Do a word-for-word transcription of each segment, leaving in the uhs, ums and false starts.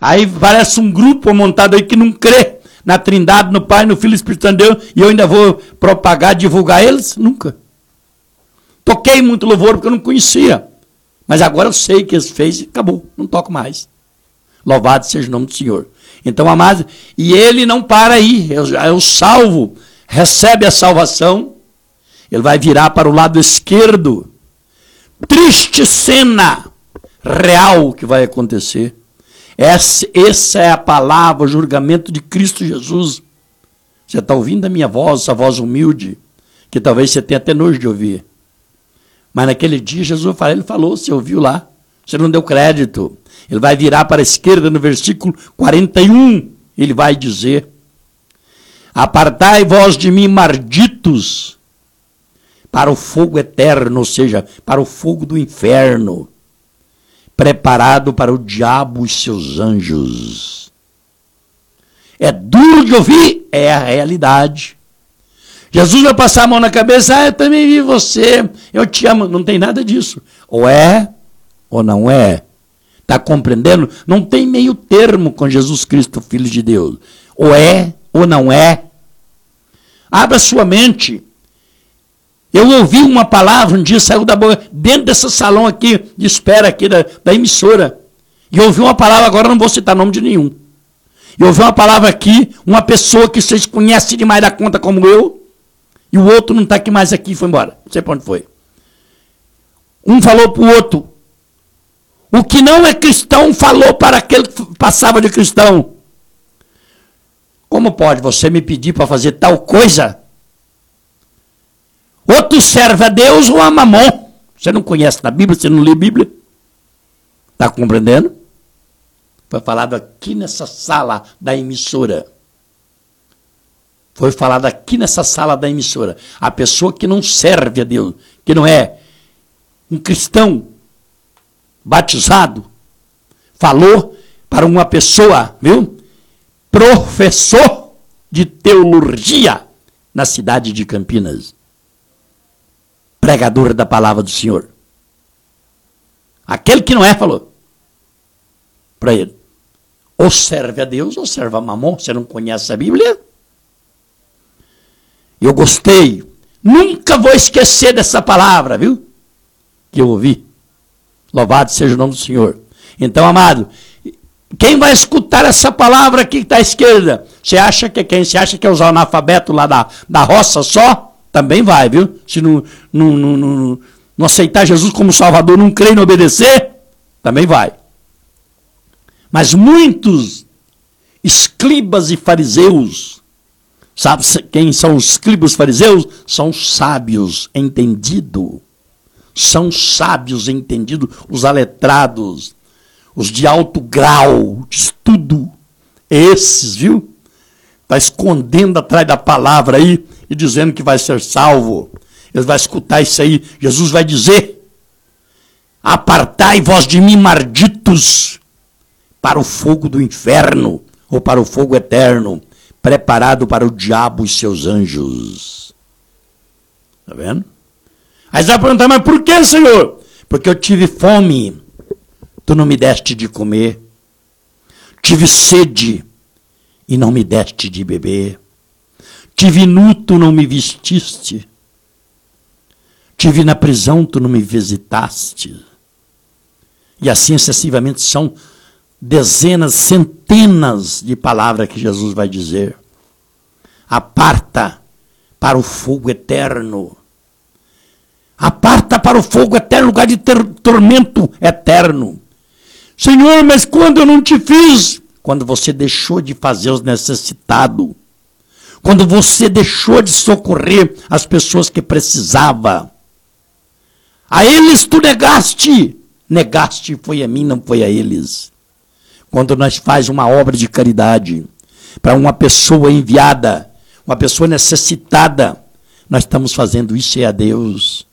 Aí parece um grupo montado aí que não crê na Trindade, no Pai, no Filho e no Espírito Santo de Deus, e eu ainda vou propagar, divulgar eles? Nunca. Toquei muito louvor porque eu não conhecia. Mas agora eu sei que eles fez e acabou. Não toco mais. Louvado seja o nome do Senhor. Então, amado, e ele não para aí. Eu, eu salvo, recebe a salvação, ele vai virar para o lado esquerdo. Triste cena real que vai acontecer. Essa, essa é a palavra, o julgamento de Cristo Jesus. Você está ouvindo a minha voz, essa voz humilde, que talvez você tenha até nojo de ouvir. Mas naquele dia Jesus falou, ele falou, você ouviu lá, você não deu crédito. Ele vai virar para a esquerda no versículo quarenta e um, ele vai dizer: apartai vós de mim, malditos, para o fogo eterno, ou seja, para o fogo do inferno, preparado para o diabo e seus anjos. É duro de ouvir, é a realidade. Jesus vai passar a mão na cabeça, ah, eu também vi você, eu te amo. Não tem nada disso. Ou é, ou não é. Está compreendendo? Não tem meio termo com Jesus Cristo, Filho de Deus. Ou é, ou não é. Abra sua mente. Eu ouvi uma palavra um dia, saiu da boca, dentro desse salão aqui, de espera aqui da, da emissora. E eu ouvi uma palavra, agora não vou citar nome de nenhum. Eu ouvi uma palavra aqui, uma pessoa que vocês conhecem demais da conta como eu, e o outro não está aqui mais aqui, foi embora. Não sei para onde foi. Um falou para o outro. O que não é cristão falou para aquele que passava de cristão. Como pode você me pedir para fazer tal coisa? Ou tu serve a Deus ou a Mamon. Você não conhece na Bíblia, você não lê a Bíblia? Está compreendendo? Foi falado aqui nessa sala da emissora. Foi falado aqui nessa sala da emissora. A pessoa que não serve a Deus, que não é um cristão batizado, falou para uma pessoa, viu? Professor de teologia na cidade de Campinas. Pregador da palavra do Senhor. Aquele que não é, falou para ele: ou serve a Deus ou serve a Mamon. Você não conhece a Bíblia? Eu gostei. Nunca vou esquecer dessa palavra, viu? Que eu ouvi. Louvado seja o nome do Senhor. Então, amado, quem vai escutar essa palavra aqui que está à esquerda? Você acha que é quem? Você acha que é os analfabetos lá da, da roça só? Também vai, viu? Se não, não, não, não, não aceitar Jesus como Salvador, não crer e não obedecer, também vai. Mas muitos escribas e fariseus, sabe quem são os escribas e fariseus? São sábios entendidos. São sábios entendidos, os aletrados, os de alto grau de estudo. Esses, viu? Está escondendo atrás da palavra aí e dizendo que vai ser salvo. Eles vão escutar isso aí. Jesus vai dizer: apartai vós de mim, malditos, para o fogo do inferno, ou para o fogo eterno, preparado para o diabo e seus anjos. Está vendo? Aí você vai perguntar, mas por que, Senhor? Porque eu tive fome, tu não me deste de comer. Tive sede e não me deste de beber. Tive nu, tu não me vestiste. Tive na prisão, tu não me visitaste. E assim excessivamente são dezenas, centenas de palavras que Jesus vai dizer. Aparta para o fogo eterno. Aparta para o fogo eterno, lugar de ter tormento eterno. Senhor, mas quando eu não te fiz? Quando você deixou de fazer os necessitados. Quando você deixou de socorrer as pessoas que precisavam. A eles tu negaste. Negaste foi a mim, não foi a eles. Quando nós faz uma obra de caridade para uma pessoa enviada, uma pessoa necessitada, nós estamos fazendo isso é a Deus.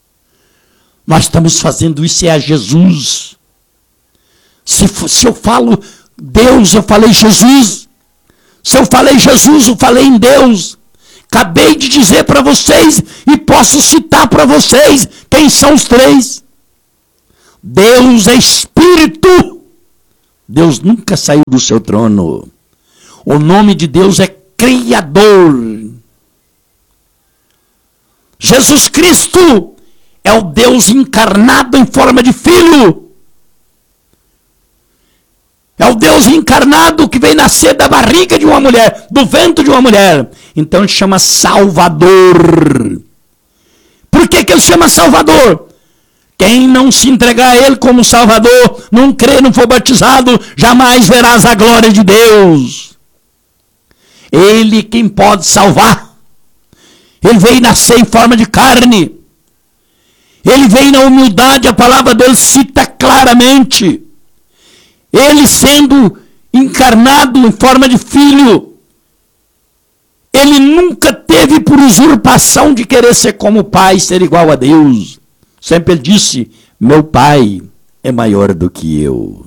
Nós estamos fazendo isso é a Jesus. Se, se eu falo Deus, eu falei Jesus. Se eu falei Jesus, eu falei em Deus. Acabei de dizer para vocês e posso citar para vocês quem são os três. Deus é Espírito. Deus nunca saiu do seu trono. O nome de Deus é Criador. Jesus Cristo é o Deus encarnado em forma de filho. É o Deus encarnado que veio nascer da barriga de uma mulher, do ventre de uma mulher. Então ele chama Salvador. Por que que ele chama Salvador? Quem não se entregar a ele como Salvador, não crer, não for batizado, jamais verás a glória de Deus. Ele quem pode salvar. Ele veio nascer em forma de carne. Ele veio na humildade, a palavra dele cita claramente. Ele sendo encarnado em forma de filho, ele nunca teve por usurpação de querer ser como o Pai, ser igual a Deus. Sempre ele disse, meu Pai é maior do que eu.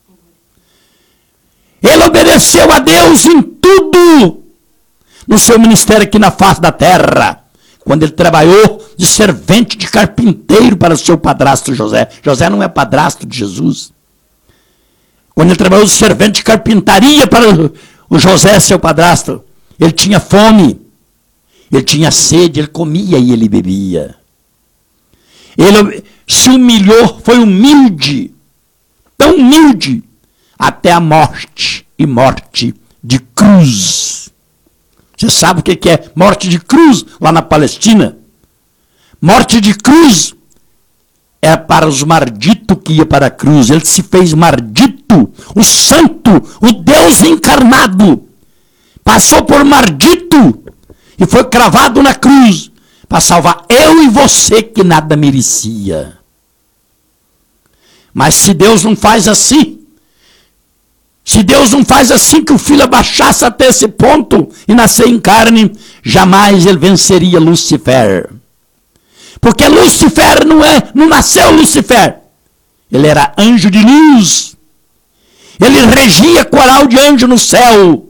Ele obedeceu a Deus em tudo no seu ministério aqui na face da terra. Quando ele trabalhou de servente de carpinteiro para o seu padrasto José. José não é padrasto de Jesus. Quando ele trabalhou de servente de carpintaria para o José, seu padrasto, ele tinha fome, ele tinha sede, ele comia e ele bebia. Ele se humilhou, foi humilde, tão humilde, até a morte, e morte de cruz. Você sabe o que é morte de cruz lá na Palestina? Morte de cruz é para os malditos que ia para a cruz. Ele se fez maldito, o santo, o Deus encarnado. Passou por maldito e foi cravado na cruz para salvar eu e você que nada merecia. Mas se Deus não faz assim, se Deus não faz assim que o filho abaixasse até esse ponto e nascer em carne, jamais ele venceria Lucifer. Porque Lucifer não, é, não nasceu Lucifer. Ele era anjo de luz. Ele regia coral de anjo no céu.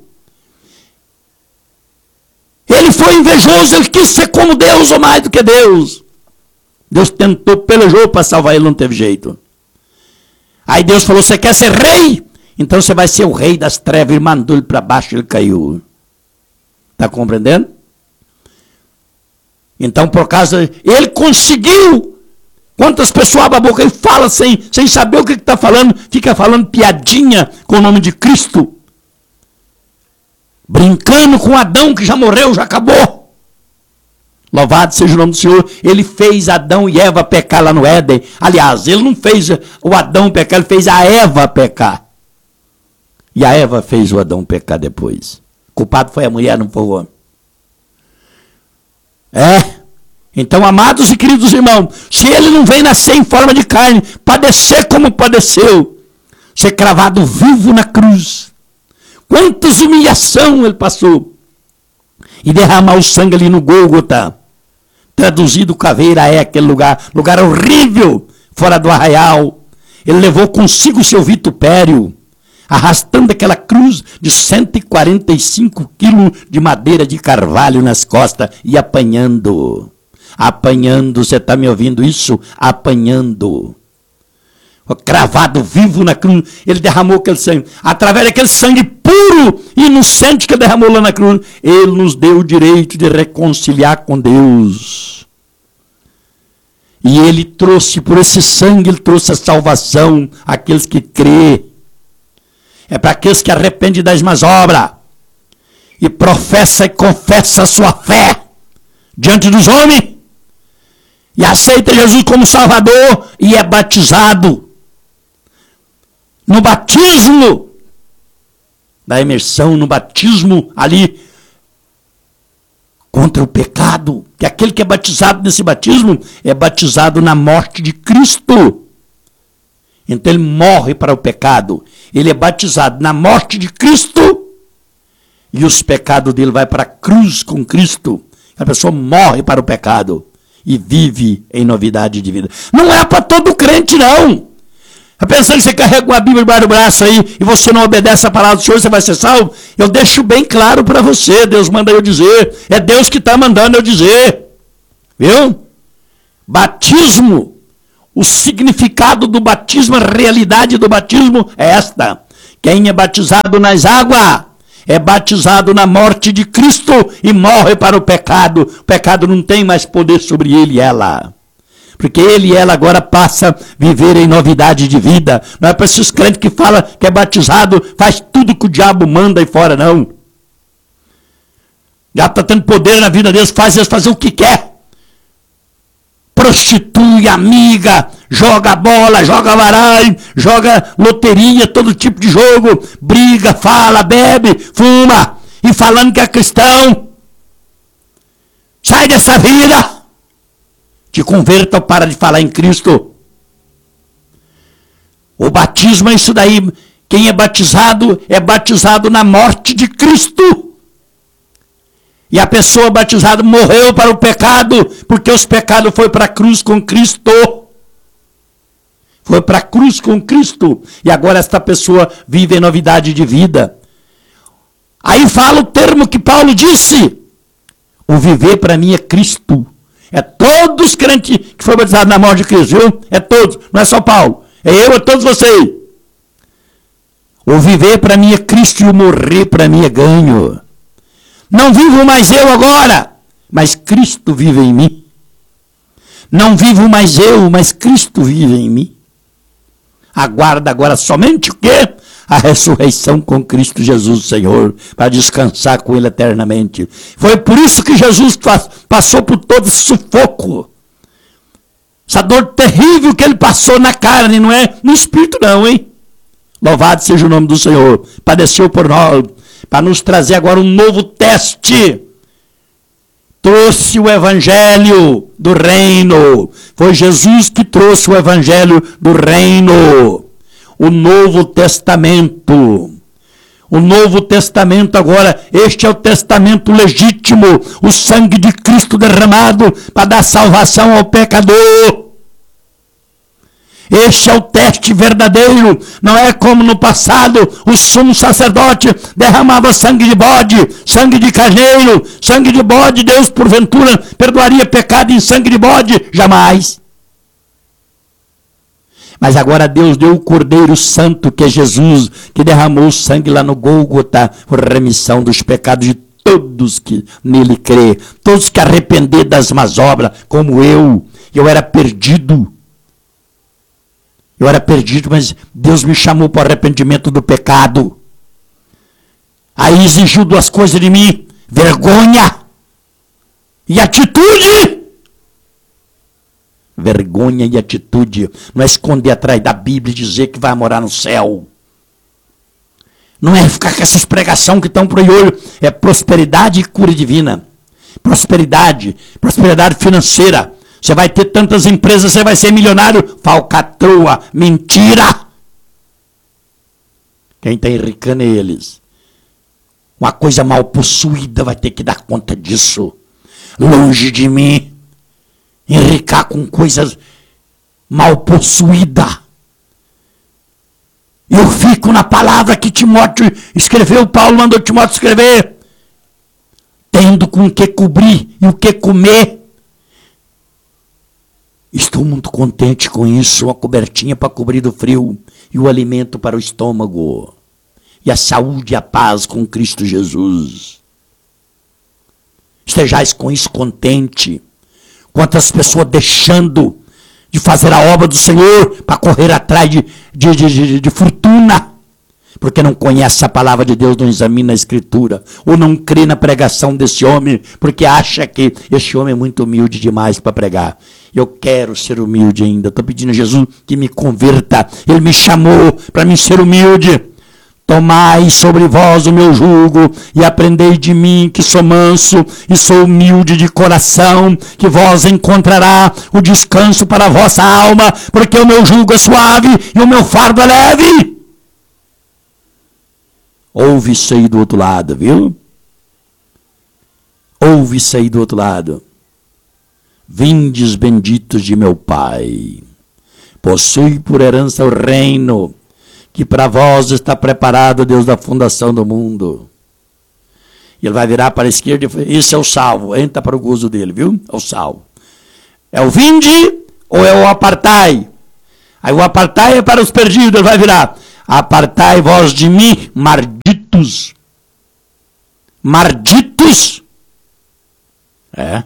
Ele foi invejoso, ele quis ser como Deus ou mais do que Deus. Deus tentou, pelejou para salvar ele, não teve jeito. Aí Deus falou, você quer ser rei? Então você vai ser o rei das trevas. Ele mandou ele para baixo e ele caiu. Está compreendendo? Então, por causa... Ele conseguiu. Quantas pessoas abrem a boca e falam sem, sem saber o que está falando. Fica falando piadinha com o nome de Cristo. Brincando com Adão que já morreu, já acabou. Louvado seja o nome do Senhor. Ele fez Adão e Eva pecar lá no Éden. Aliás, ele não fez o Adão pecar, ele fez a Eva pecar. E a Eva fez o Adão pecar depois. O culpado foi a mulher, não foi o homem. É. Então, amados e queridos irmãos, se ele não vem nascer em forma de carne, padecer como padeceu, ser cravado vivo na cruz, quantas humilhações ele passou, e derramar o sangue ali no Gólgota, traduzido caveira é aquele lugar, lugar horrível, fora do arraial. Ele levou consigo seu vitupério, arrastando aquela cruz de cento e quarenta e cinco quilos de madeira de carvalho nas costas e apanhando. Apanhando, você está me ouvindo isso? Apanhando. Cravado vivo na cruz, ele derramou aquele sangue. Através daquele sangue puro e inocente que ele derramou lá na cruz, ele nos deu o direito de reconciliar com Deus. E ele trouxe, por esse sangue, ele trouxe a salvação àqueles que crê. É para aqueles que arrependem das más obras e professa e confessa a sua fé diante dos homens e aceita Jesus como Salvador e é batizado. No batismo da imersão, no batismo ali contra o pecado, que aquele que é batizado nesse batismo é batizado na morte de Cristo. Então ele morre para o pecado. Ele é batizado na morte de Cristo e os pecados dele vai para a cruz com Cristo. A pessoa morre para o pecado e vive em novidade de vida. Não é para todo crente, não. Está pensando que você carrega uma Bíblia debaixo do braço aí e você não obedece a palavra do Senhor, você vai ser salvo? Eu deixo bem claro para você, Deus manda eu dizer. É Deus que está mandando eu dizer. Viu? Batismo. O significado do batismo, a realidade do batismo é esta. Quem é batizado nas águas é batizado na morte de Cristo e morre para o pecado. O pecado não tem mais poder sobre ele e ela. Porque ele e ela agora passa a viver em novidade de vida. Não é para esses crentes que falam que é batizado, faz tudo que o diabo manda aí fora, não. Já está tendo poder na vida deles, faz eles fazer o que quer. Prostitui, amiga, joga bola, joga baralho, joga loteria, todo tipo de jogo, briga, fala, bebe, fuma, e falando que é cristão. Sai dessa vida! Te converta ou para de falar em Cristo. O batismo é isso daí. Quem é batizado é batizado na morte de Cristo. E a pessoa batizada morreu para o pecado, porque os pecados foi para a cruz com Cristo. Foi para a cruz com Cristo. E agora esta pessoa vive em novidade de vida. Aí fala o termo que Paulo disse. O viver para mim é Cristo. É todos os crentes que foram batizados na morte de Cristo, viu? É todos, não é só Paulo. É eu, é todos vocês. O viver para mim é Cristo e o morrer para mim é ganho. Não vivo mais eu agora, mas Cristo vive em mim. Não vivo mais eu, mas Cristo vive em mim. Aguarda agora somente o quê? A ressurreição com Cristo Jesus, Senhor, para descansar com Ele eternamente. Foi por isso que Jesus passou por todo esse sufoco. Essa dor terrível que Ele passou na carne, não é no espírito não, hein? Louvado seja o nome do Senhor. Padeceu por nós, para nos trazer agora um novo teste. Trouxe o evangelho do reino. Foi Jesus que trouxe o evangelho do reino. O Novo Testamento. O Novo Testamento agora, este é o testamento legítimo. O sangue de Cristo derramado para dar salvação ao pecador. Este é o teste verdadeiro. Não é como no passado o sumo sacerdote derramava sangue de bode, sangue de carneiro, sangue de bode. Deus porventura perdoaria pecado em sangue de bode? Jamais. Mas agora Deus deu o Cordeiro Santo, que é Jesus, que derramou o sangue lá no Gólgota, por remissão dos pecados de todos que nele crê. Todos que arrepender das más obras, como eu. Eu era perdido. Eu era perdido, mas Deus me chamou para o arrependimento do pecado. Aí exigiu duas coisas de mim: vergonha e atitude. Vergonha e atitude. Não é esconder atrás da Bíblia e dizer que vai morar no céu. Não é ficar com essas pregações que estão por aí hoje. É prosperidade e cura divina. Prosperidade, prosperidade financeira. Você vai ter tantas empresas, você vai ser milionário. Falcatrua, mentira. Quem está enricando é eles. Uma coisa mal possuída vai ter que dar conta disso. Longe de mim enricar com coisas mal possuídas. Eu fico na palavra que Timóteo escreveu, Paulo mandou Timóteo escrever. Tendo com o que cobrir e o que comer. Estou muito contente com isso, uma cobertinha para cobrir do frio e o alimento para o estômago. E a saúde e a paz com Cristo Jesus. Estejais com isso contente. Quantas pessoas deixando de fazer a obra do Senhor para correr atrás de, de, de, de, de fortuna. Porque não conhece a palavra de Deus, não examina a Escritura. Ou não crê na pregação desse homem, porque acha que esse homem é muito humilde demais para pregar. Eu quero ser humilde ainda. Estou pedindo a Jesus que me converta. Ele me chamou para mim ser humilde. Tomai sobre vós o meu jugo e aprendei de mim, que sou manso e sou humilde de coração, que vós encontrará o descanso para a vossa alma, porque o meu jugo é suave e o meu fardo é leve. Ouve isso aí do outro lado, viu? Ouve isso aí do outro lado. Vindes benditos de meu Pai, possui por herança o reino, que para vós está preparado, Deus, da fundação do mundo. E ele vai virar para a esquerda e falar, esse é o salvo. Entra para o gozo dele, viu? É o salvo. É o vinde ou é o apartai? Aí o apartai é para os perdidos, ele vai virar. Apartai vós de mim, malditos. Malditos. É.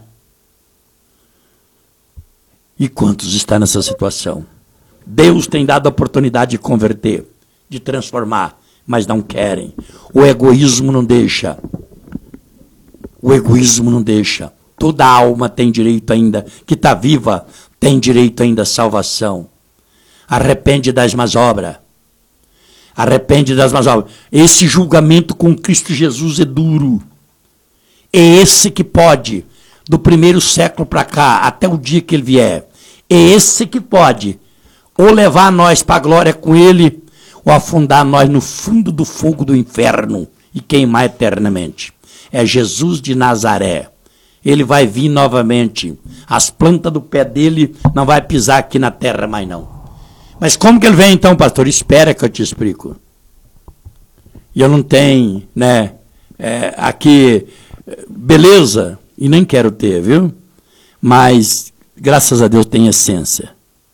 E quantos estão nessa situação? Deus tem dado a oportunidade de converter, de transformar, mas não querem. O egoísmo não deixa. O egoísmo não deixa. Toda alma tem direito ainda, que está viva, tem direito ainda à salvação. Arrepende das más obras. Arrepende das más obras. Esse julgamento com Cristo Jesus é duro. É esse que pode, do primeiro século para cá, até o dia que ele vier, é esse que pode ou levar nós para a glória com ele, ou afundar nós no fundo do fogo do inferno e queimar eternamente. É Jesus de Nazaré. Ele vai vir novamente. As plantas do pé dele não vai pisar aqui na terra mais não. Mas como que ele vem então, pastor? Espera que eu te explico. E eu não tenho, né, é, aqui, beleza, e nem quero ter, viu? Mas, graças a Deus, tem essência.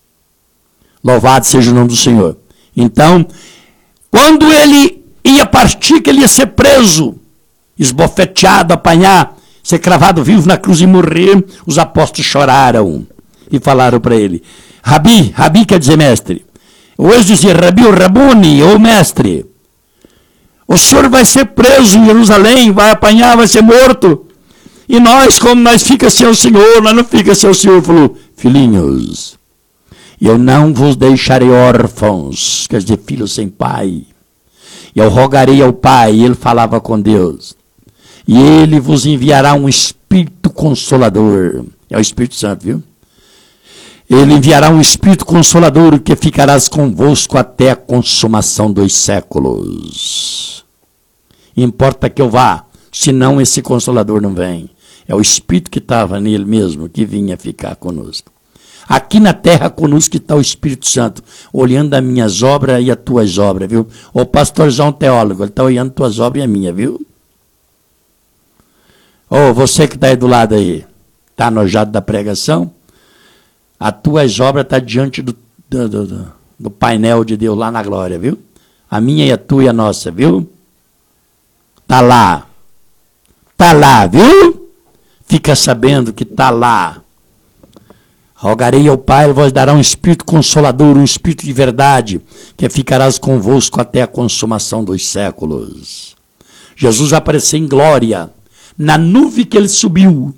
Louvado seja o nome do Senhor. Então, quando ele ia partir, que ele ia ser preso, esbofeteado, apanhar, ser cravado vivo na cruz e morrer, os apóstolos choraram e falaram para ele, Rabi, Rabi quer dizer mestre, hoje dizia Rabi, o Rabuni, ou mestre, o senhor vai ser preso em Jerusalém, vai apanhar, vai ser morto, e nós, como nós fica sem o Senhor, nós não fica sem o Senhor, falou, filhinhos, eu não vos deixarei órfãos, quer dizer, filhos sem pai, eu rogarei ao Pai, e ele falava com Deus, e ele vos enviará um Espírito Consolador, é o Espírito Santo, viu? Ele enviará um Espírito Consolador que ficarás convosco até a consumação dos séculos. Importa que eu vá, senão esse Consolador não vem. É o Espírito que estava nele mesmo, que vinha ficar conosco. Aqui na terra conosco está o Espírito Santo, olhando as minhas obras e as tuas obras, viu? O pastorzão teólogo, ele está olhando as tuas obras e a minha, viu? Ô, oh, você que está aí do lado aí, está nojado da pregação? As tuas obras estão tá diante do, do, do, do painel de Deus lá na glória, viu? A minha e a tua e a nossa, viu? Está lá. Está lá, viu? Fica sabendo que está lá. Rogarei ao Pai, ele vos dará um Espírito Consolador, um Espírito de verdade, que ficarás convosco até a consumação dos séculos. Jesus apareceu em glória, na nuvem que ele subiu.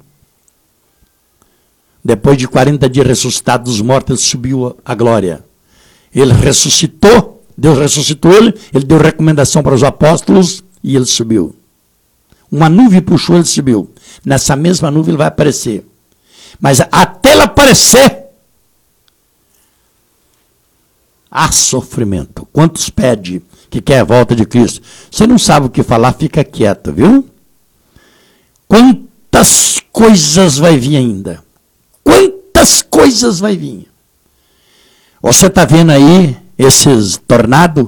Depois de quarenta dias ressuscitado dos mortos, ele subiu à glória. Ele ressuscitou, Deus ressuscitou ele, ele deu recomendação para os apóstolos e ele subiu. Uma nuvem puxou, ele subiu. Nessa mesma nuvem ele vai aparecer. Mas até ele aparecer, há sofrimento. Quantos pede que quer a volta de Cristo? Você não sabe o que falar, fica quieto, viu? Quantas coisas vai vir ainda? Quantas coisas vai vir? Você está vendo aí esses tornados,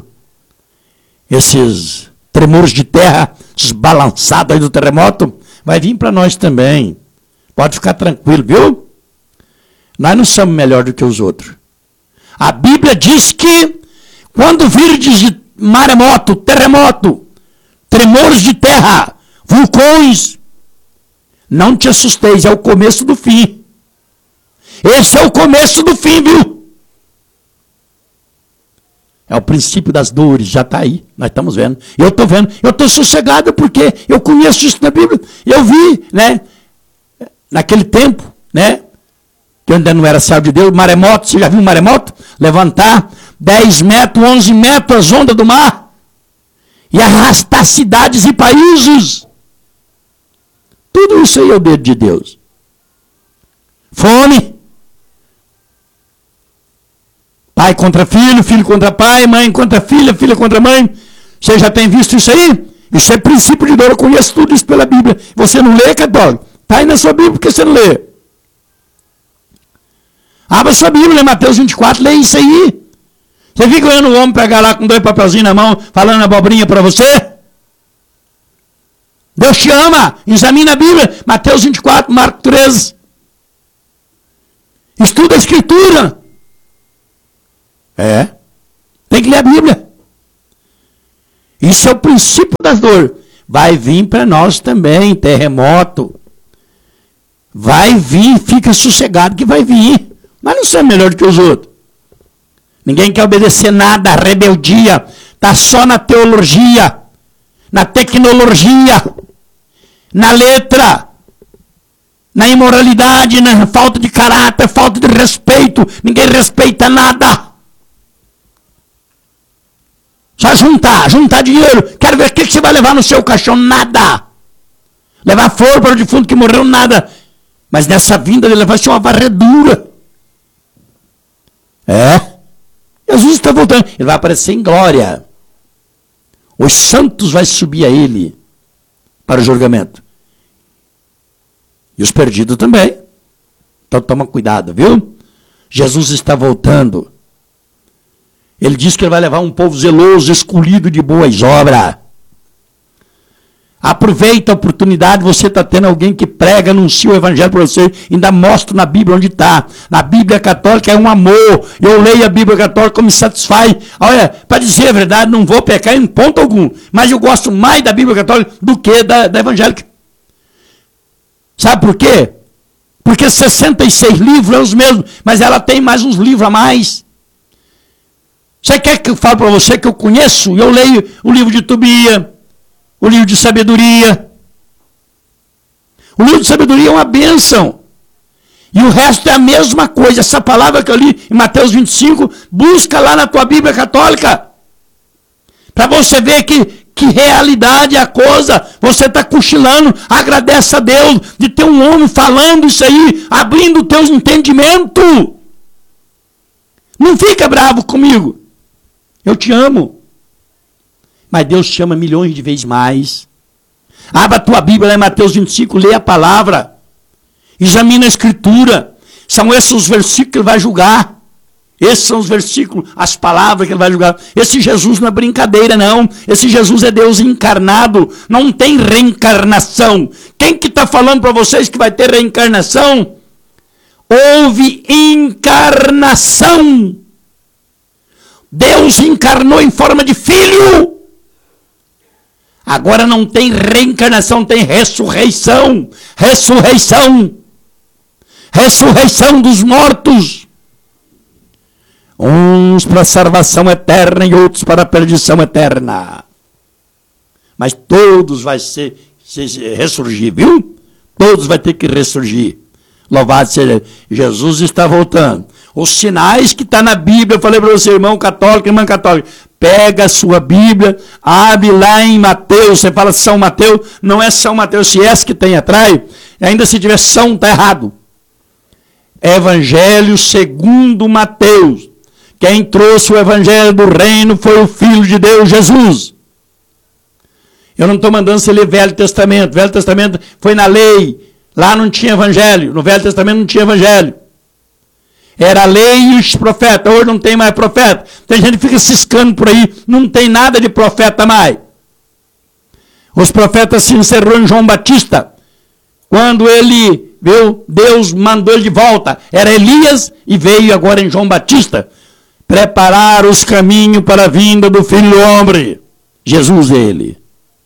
esses tremores de terra, esses balançados aí do terremoto? Vai vir para nós também. Pode ficar tranquilo, viu? Nós não somos melhor do que os outros. A Bíblia diz que quando virdes de maremoto, terremoto, tremores de terra, vulcões, não te assusteis, é o começo do fim. Esse é o começo do fim, viu? É o princípio das dores, já está aí, nós estamos vendo. Eu estou vendo, eu estou sossegado porque eu conheço isso na Bíblia. Eu vi, né? Naquele tempo, né? Que ainda não era céu de Deus, maremoto, você já viu um maremoto? Levantar dez metros, onze metros as ondas do mar e arrastar cidades e países. Tudo isso aí é o dedo de Deus. Fome. Pai contra filho, filho contra pai, mãe contra filha, filha contra mãe. Você já tem visto isso aí? Isso é princípio de dor, eu conheço tudo isso pela Bíblia. Você não lê, católico? Está aí na sua Bíblia, por que você não lê? Abra sua Bíblia, Mateus vinte e quatro, lê isso aí. Você fica olhando o homem pegar lá com dois papelzinhos na mão, falando abobrinha para você? Deus te ama, examina a Bíblia, Mateus vinte e quatro, Marcos treze. Estuda a Escritura. É, tem que ler a Bíblia. Isso é o princípio da dor. Vai vir para nós também, terremoto. Vai vir, fica sossegado que vai vir. Mas não ser melhor do que os outros. Ninguém quer obedecer nada, a rebeldia está só na teologia, na tecnologia, na letra, na imoralidade, na falta de caráter, falta de respeito. Ninguém respeita nada. Só juntar, juntar dinheiro. Quero ver o que você vai levar no seu caixão. Nada. Levar flor para o defunto que morreu, nada. Mas nessa vinda ele vai ser uma varredura. É. Jesus está voltando. Ele vai aparecer em glória. Os santos vão subir a ele para o julgamento. E os perdidos também. Então toma cuidado, viu? Jesus está voltando. Ele diz que ele vai levar um povo zeloso, escolhido de boas obras. Aproveita a oportunidade, você está tendo alguém que prega, anuncia o evangelho para você, ainda mostra na Bíblia onde está. Na Bíblia católica é um amor. Eu leio a Bíblia católica, me satisfaz. Olha, para dizer a verdade, não vou pecar em ponto algum. Mas eu gosto mais da Bíblia católica do que da, da evangélica. Sabe por quê? Porque sessenta e seis livros é os mesmos, mas ela tem mais uns livros a mais. Você quer que eu fale para você que eu conheço? Eu leio o livro de Tobia, o livro de sabedoria. O livro de sabedoria é uma bênção. E o resto é a mesma coisa. Essa palavra que eu li em Mateus vinte e cinco, busca lá na tua Bíblia católica. Para você ver que, que realidade é a coisa. Você está cochilando. Agradece a Deus de ter um homem falando isso aí, abrindo o teu entendimento. Não fica bravo comigo. Eu te amo. Mas Deus te ama milhões de vezes mais. Abra a tua Bíblia lá em Mateus vinte e cinco, lê a palavra. Examina a Escritura. São esses os versículos que ele vai julgar. Esses são os versículos, as palavras que ele vai julgar. Esse Jesus não é brincadeira, não. Esse Jesus é Deus encarnado. Não tem reencarnação. Quem que está falando para vocês que vai ter reencarnação? Houve encarnação. Deus encarnou em forma de filho. Agora não tem reencarnação, tem ressurreição. Ressurreição. Ressurreição dos mortos. Uns para a salvação eterna e outros para a perdição eterna. Mas todos vai ser, ser ressurgir, viu? Todos vai ter que ressurgir. Louvado seja Jesus, está voltando. Os sinais que está na Bíblia, eu falei para você, irmão católico, irmã católica, pega a sua Bíblia, abre lá em Mateus, você fala São Mateus, não é São Mateus, se é esse que tem atrás, ainda se tiver São, está errado. Evangelho segundo Mateus. Quem trouxe o Evangelho do Reino foi o Filho de Deus, Jesus. Eu não estou mandando você ler Velho Testamento. Velho Testamento foi na lei. Lá não tinha Evangelho. No Velho Testamento não tinha Evangelho. Era a lei e os profetas. Hoje não tem mais profeta. Tem gente que fica ciscando por aí. Não tem nada de profeta mais. Os profetas se encerrou em João Batista. Quando ele, viu, Deus mandou ele de volta. Era Elias e veio agora em João Batista. Preparar os caminhos para a vinda do Filho do Homem. Jesus ele.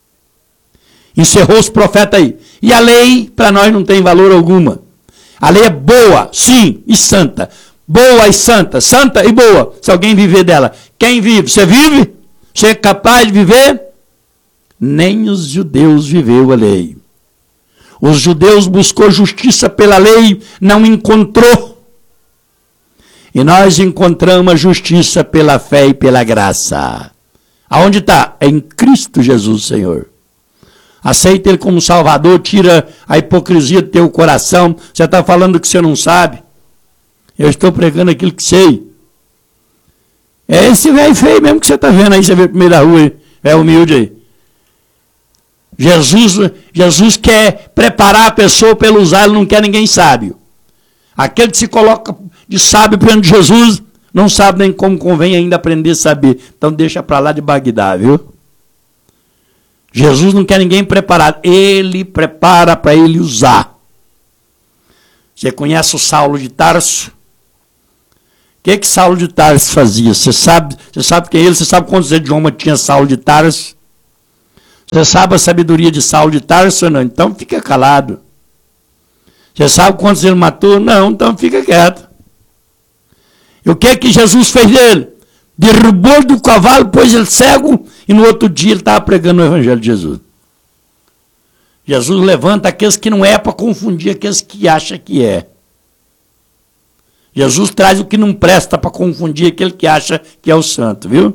Encerrou os profetas aí. E a lei, para nós, não tem valor alguma. A lei é boa, sim, e santa. Boa e santa. Santa e boa. Se alguém viver dela. Quem vive? Você vive? Você é capaz de viver? Nem os judeus viveu a lei. Os judeus buscou justiça pela lei, não encontrou. E nós encontramos a justiça pela fé e pela graça. Aonde está? É em Cristo Jesus, Senhor. Aceita Ele como Salvador, tira a hipocrisia do teu coração. Você está falando que você não sabe. Eu estou pregando aquilo que sei. É esse velho feio mesmo que você está vendo aí, você vê no meio da rua, é humilde aí. Jesus, Jesus quer preparar a pessoa para ele usar, ele não quer ninguém sábio. Aquele que se coloca de sábio perante Jesus, não sabe nem como convém ainda aprender a saber. Então deixa para lá de Bagdá, viu? Jesus não quer ninguém preparado. Ele prepara para ele usar. Você conhece o Saulo de Tarso? O que que Saulo de Tarso fazia? Você sabe, você sabe quem é ele? Você sabe quantos idiomas tinha Saulo de Tarso? Você sabe a sabedoria de Saulo de Tarso? Não, então fica calado. Você sabe quantos ele matou? Não, então fica quieto. E o que é que Jesus fez dele? Derrubou do cavalo, pôs ele cego, e no outro dia ele estava pregando o evangelho de Jesus. Jesus levanta aqueles que não é para confundir aqueles que acham que é. Jesus traz o que não presta para confundir aquele que acha que é o santo, viu?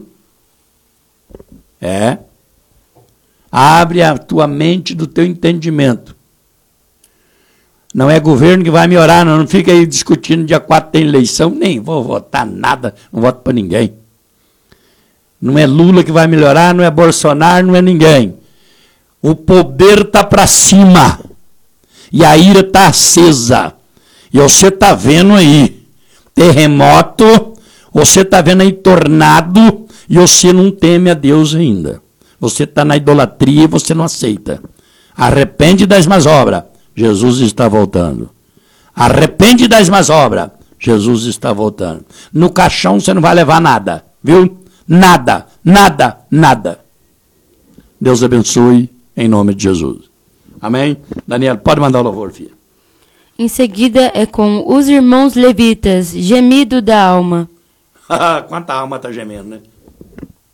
É. Abre a tua mente do teu entendimento. Não é governo que vai melhorar, não. Não fica aí discutindo, dia quatro tem eleição, nem vou votar nada, não voto para ninguém. Não é Lula que vai melhorar, não é Bolsonaro, não é ninguém. O poder está para cima. E a ira está acesa. E você está vendo aí terremoto, você está vendo aí tornado, e você não teme a Deus ainda. Você está na idolatria e você não aceita. Arrepende das más obras. Jesus está voltando. Arrepende das más obras. Jesus está voltando. No caixão você não vai levar nada, viu? Nada, nada, nada. Deus abençoe em nome de Jesus. Amém? Daniel, pode mandar o louvor, filha. Em seguida é com os irmãos levitas, gemido da alma. Quanta alma está gemendo, né?